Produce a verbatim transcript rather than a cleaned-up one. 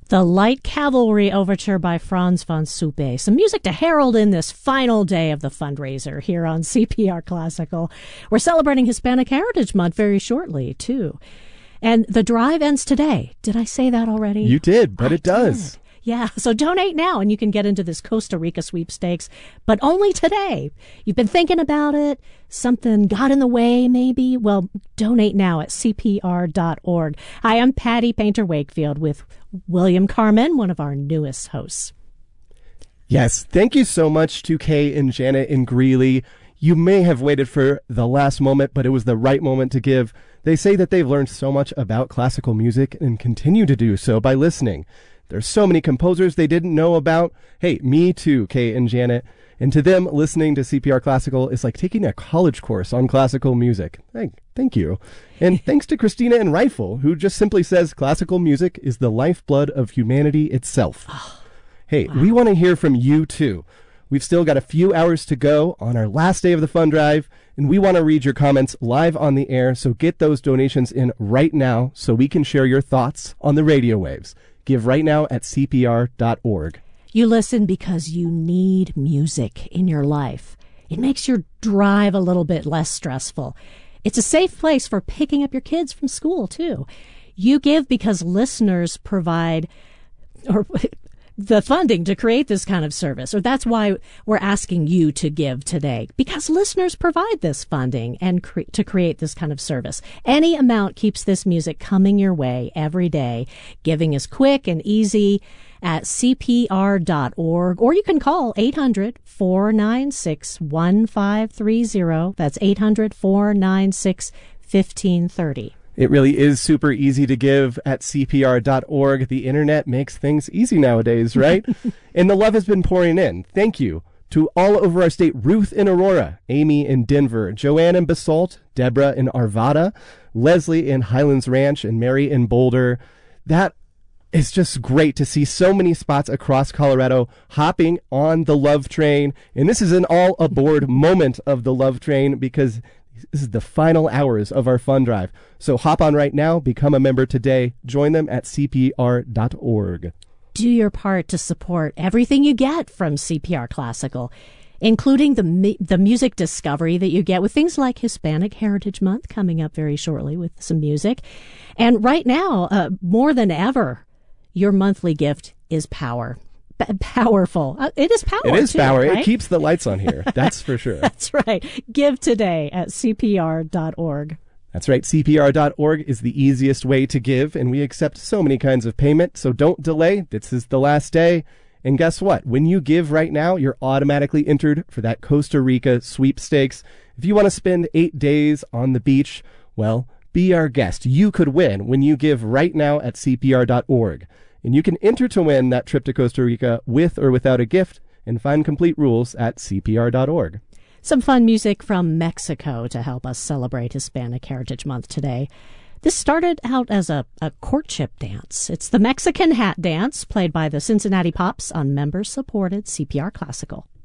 The Light Cavalry Overture by Franz von Suppe. Some music to herald in this final day of the fundraiser here on C P R Classical. We're celebrating Hispanic Heritage Month very shortly, too. And the drive ends today. Did I say that already? You did, but I it does. Did. Yeah, so donate now and you can get into this Costa Rica sweepstakes, but only today. You've been thinking about it, something got in the way maybe? Well, donate now at C P R dot org. Hi, I'm Patty Painter Wakefield with William Carmen, one of our newest hosts. Yes, thank you so much to Kay and Janet in Greeley. You may have waited for the last moment, but it was the right moment to give. They say that they've learned so much about classical music and continue to do so by listening. There's so many composers they didn't know about. Hey, me too, Kay and Janet. And to them, listening to C P R Classical is like taking a college course on classical music. Thank, thank you. And thanks to Christina and Rifle, who just simply says classical music is the lifeblood of humanity itself. Oh, hey, wow. We want to hear from you too. We've still got a few hours to go on our last day of the fund drive, and we want to read your comments live on the air, so get those donations in right now so we can share your thoughts on the radio waves. Give right now at C P R dot org. You listen because you need music in your life. It makes your drive a little bit less stressful. It's a safe place for picking up your kids from school, too. You give because listeners provide or the funding to create this kind of service, or that's why we're asking you to give today, because listeners provide this funding and cre- to create this kind of service. Any amount keeps this music coming your way every day. Giving is quick and easy at C P R dot org, or you can call eight hundred, four nine six, one five three zero. That's eight hundred, four nine six, one five three zero. It really is super easy to give at C P R dot org. The internet makes things easy nowadays, right? And the love has been pouring in. Thank you to all over our state: Ruth in Aurora, Amy in Denver, Joanne in Basalt, Deborah in Arvada, Leslie in Highlands Ranch, and Mary in Boulder. That is just great to see so many spots across Colorado hopping on the love train. And this is an all aboard moment of the love train, because this is the final hours of our fund drive. So hop on right now, become a member today. Join them at C P R dot org. Do your part to support everything you get from C P R Classical, including the the music discovery that you get with things like Hispanic Heritage Month coming up very shortly with some music. And right now, uh, more than ever, your monthly gift is power. Powerful. Uh, it is power. It is too, power. right? It keeps the lights on here. That's for sure. That's right. Give today at C P R dot org. That's right. C P R dot org is the easiest way to give, and we accept so many kinds of payment, so don't delay. This is the last day. And guess what? When you give right now, you're automatically entered for that Costa Rica sweepstakes. If you want to spend eight days on the beach, well, be our guest. You could win when you give right now at C P R dot org. And you can enter to win that trip to Costa Rica with or without a gift, and find complete rules at C P R dot org. Some fun music from Mexico to help us celebrate Hispanic Heritage Month today. This started out as a, a courtship dance. It's the Mexican Hat Dance, played by the Cincinnati Pops on member-supported C P R Classical.